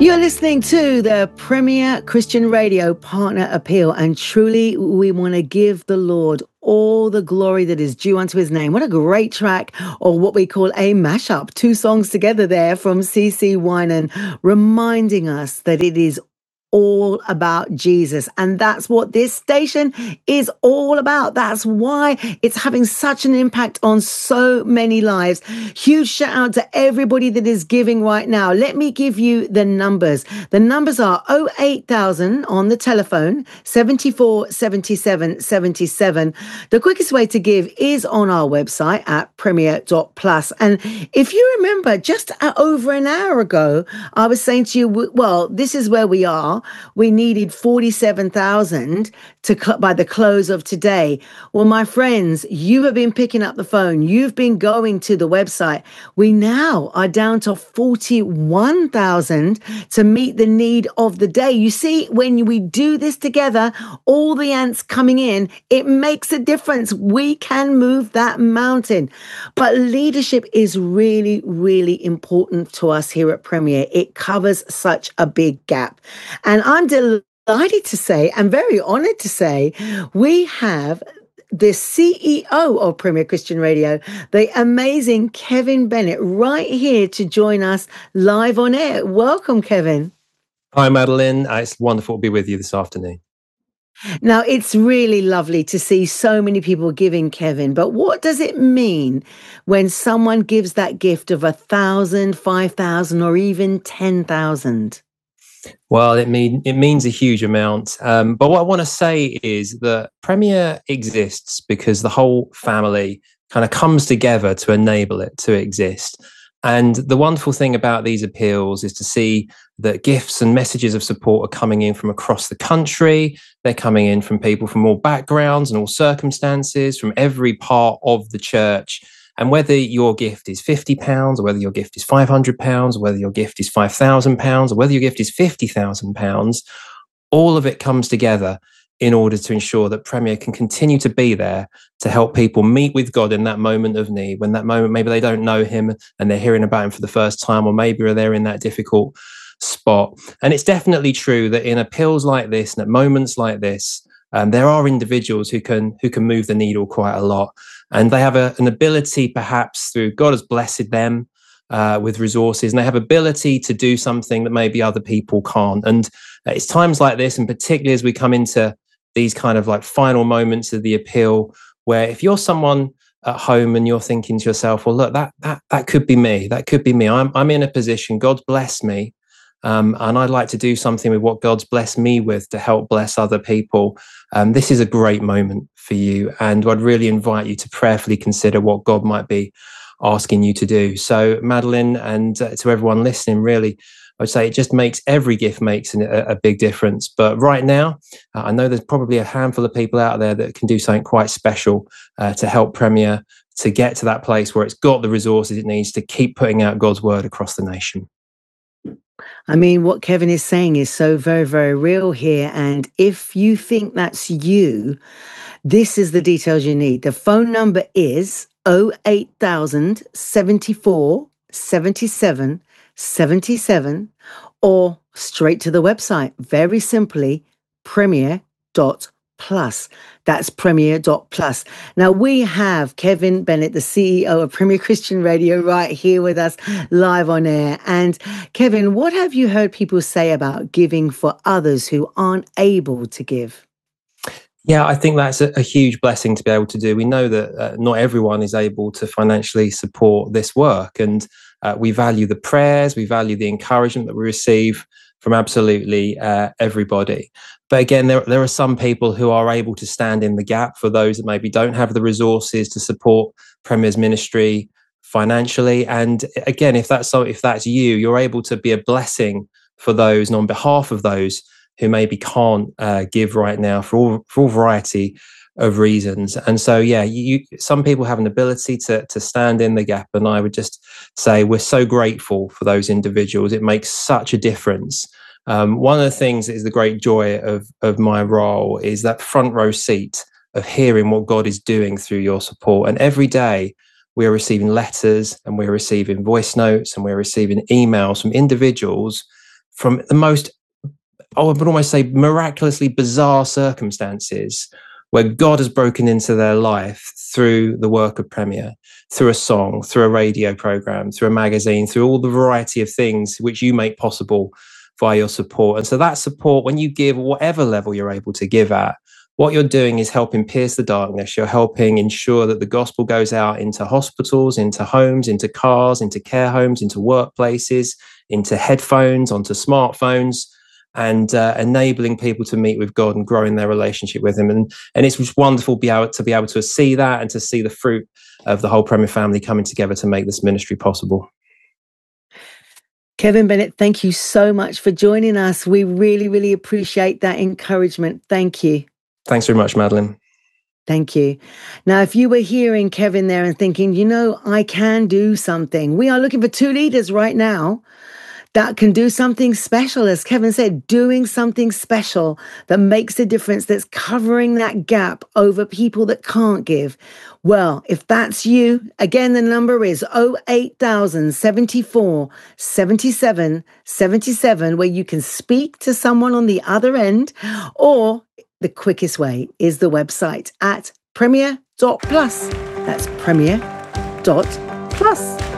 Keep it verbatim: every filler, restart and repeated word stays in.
You're listening to the Premier Christian Radio Partner Appeal, and truly we want to give the Lord all the glory that is due unto his name. What a great track, or what we call a mashup. Two songs together there from C C Winan, reminding us that it is all about Jesus. And that's what this station is all about. That's why it's having such an impact on so many lives. Huge shout out to everybody that is giving right now. Let me give you the numbers. The numbers are oh eight thousand on the telephone, seventy-four seventy-seven seventy-seven. The quickest way to give is on our website at premier dot plus. And if you remember, just over an hour ago, I was saying to you, well, this is where we are. We needed forty-seven thousand to cut by the close of today. Well, my friends, you have been picking up the phone. You've been going to the website. We now are down to forty-one thousand to meet the need of the day. You see, when we do this together, all the ants coming in, it makes a difference. We can move that mountain. But leadership is really, really important to us here at Premier. It covers such a big gap. And I'm delighted to say, and very honored to say, we have the C E O of Premier Christian Radio, the amazing Kevin Bennett, right here to join us live on air. Welcome, Kevin. Hi, Madeline. Uh, it's wonderful to be with you this afternoon. Now, it's really lovely to see so many people giving, Kevin, but what does it mean when someone gives that gift of a thousand, five thousand, or even ten thousand? Well, it mean it means a huge amount. Um, but what I want to say is that Premier exists because the whole family kind of comes together to enable it to exist. And the wonderful thing about these appeals is to see that gifts and messages of support are coming in from across the country. They're coming in from people from all backgrounds and all circumstances, from every part of the church. And whether your gift is fifty pounds, or whether your gift is five hundred pounds, or whether your gift is five thousand pounds, or whether your gift is fifty thousand pounds, all of it comes together in order to ensure that Premier can continue to be there to help people meet with God in that moment of need, when that moment, maybe they don't know him and they're hearing about him for the first time, or maybe they're in that difficult spot. And it's definitely true that in appeals like this and at moments like this, um, there are individuals who can who can move the needle quite a lot. And they have a, an ability, perhaps through God has blessed them uh, with resources, and they have ability to do something that maybe other people can't. And uh, it's times like this, and particularly as we come into these kind of like final moments of the appeal, where if you're someone at home and you're thinking to yourself, well, look, that that that could be me. That could be me. I'm I'm in a position. God's blessed me. Um, and I'd like to do something with what God's blessed me with to help bless other people. Um, this is a great moment for you. And I'd really invite you to prayerfully consider what God might be asking you to do. So, Madeline, and uh, to everyone listening, really, I would say it just makes, every gift makes a, a big difference. But right now, uh, I know there's probably a handful of people out there that can do something quite special uh, to help Premier to get to that place where it's got the resources it needs to keep putting out God's word across the nation. I mean, what Kevin is saying is so very, very real here. And if you think that's you, this is the details you need. The phone number is oh eight thousand, seventy-four, seventy-seven, seventy-seven, or straight to the website. Very simply, premier dot plus. That's premier dot plus. Now, we have Kevin Bennett, the C E O of Premier Christian Radio, right here with us live on air. And Kevin, what have you heard people say about giving for others who aren't able to give? Yeah, I think that's a, a huge blessing to be able to do. We know that uh, not everyone is able to financially support this work. And uh, we value the prayers, we value the encouragement that we receive from absolutely uh, everybody. But again, there, there are some people who are able to stand in the gap for those that maybe don't have the resources to support Premier's ministry financially. And again, if that's so, if that's you, you're able to be a blessing for those, and on behalf of those who maybe can't uh, give right now for all for all variety of reasons. And so, yeah, you, some people have an ability to to stand in the gap, and I would just say we're so grateful for those individuals. It makes such a difference. Um, one of the things that is the great joy of of my role is that front row seat of hearing what God is doing through your support. And every day we are receiving letters, and we're receiving voice notes, and we're receiving emails from individuals from the most, I would almost say, miraculously bizarre circumstances where God has broken into their life through the work of Premier, through a song, through a radio program, through a magazine, through all the variety of things which you make possible via your support. And so that support, when you give whatever level you're able to give at, what you're doing is helping pierce the darkness. You're helping ensure that the gospel goes out into hospitals, into homes, into cars, into care homes, into workplaces, into headphones, onto smartphones, and uh, enabling people to meet with God and growing their relationship with him. And, and it's just wonderful be able to be able to see that and to see the fruit of the whole Premier family coming together to make this ministry possible. Kevin Bennett, thank you so much for joining us. We really, really appreciate that encouragement. Thank you. Thanks very much, Madeline. Thank you. Now, if you were hearing Kevin there and thinking, you know, I can do something, we are looking for two leaders right now that can do something special, as Kevin said, doing something special that makes a difference, that's covering that gap over people that can't give. Well, if that's you, again, the number is oh eight thousand, seventy-four, seventy-seven, seventy-seven, where you can speak to someone on the other end, or the quickest way is the website at premier dot plus. That's premier dot plus.